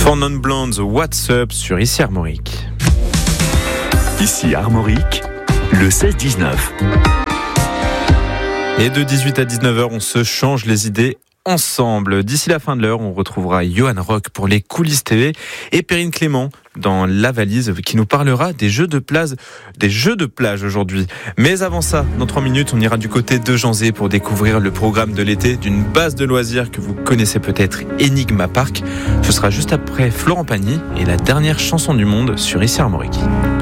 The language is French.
Four Non Blondes, What's Up sur Ici Armorique. Ici Armorique, le 16-19. Et de 18 à 19h, on se change les idées ensemble. D'ici la fin de l'heure, on retrouvera Johan Rock pour les coulisses TV et Perrine Clément dans La Valise qui nous parlera des jeux de plage aujourd'hui. Mais avant ça, dans 3 minutes, on ira du côté de Janzé pour découvrir le programme de l'été d'une base de loisirs que vous connaissez peut-être, Enigma Park. Ce sera juste après Florent Pagny et la dernière chanson du monde sur Ici Armorique.